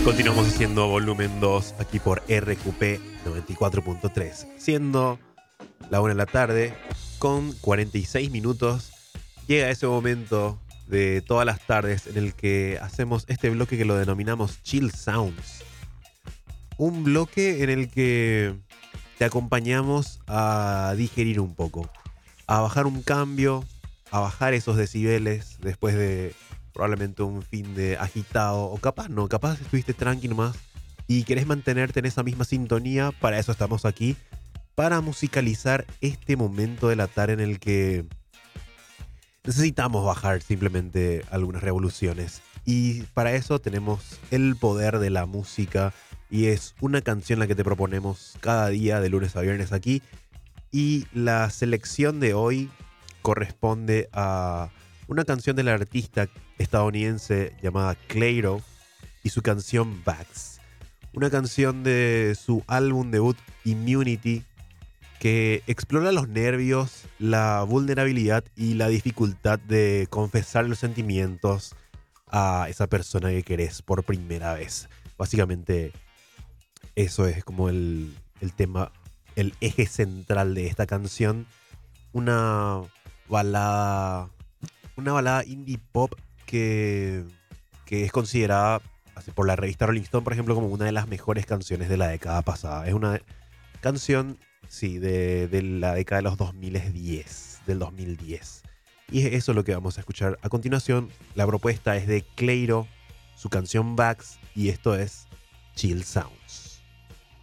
Continuamos haciendo volumen 2 aquí por RQP 94.3, siendo la 1 de la tarde con 46 minutos. Llega ese momento de todas las tardes en el que hacemos este bloque que lo denominamos Chill Sounds. Un bloque en el que te acompañamos a digerir un poco, a bajar un cambio, a bajar esos decibeles después de probablemente un fin de agitado, o capaz no, capaz estuviste tranquilo más y querés mantenerte en esa misma sintonía. Para eso estamos aquí, para musicalizar este momento de la tarde en el que necesitamos bajar simplemente algunas revoluciones. Y para eso tenemos el poder de la música, y es una canción la que te proponemos cada día de lunes a viernes aquí. Y la selección de hoy corresponde a una canción del artista estadounidense llamada Clairo y su canción Backs. Una canción de su álbum debut Immunity, que explora los nervios, la vulnerabilidad y la dificultad de confesar los sentimientos a esa persona que querés por primera vez. Básicamente eso es como el tema, el eje central de esta canción. Una balada, una balada indie pop que es considerada así por la revista Rolling Stone, por ejemplo, como una de las mejores canciones de la década pasada. Es una canción, sí, de la década de los 2010, del 2010. Y eso es lo que vamos a escuchar a continuación. La propuesta es de Clairo, su canción Backs, y esto es Chill Sounds.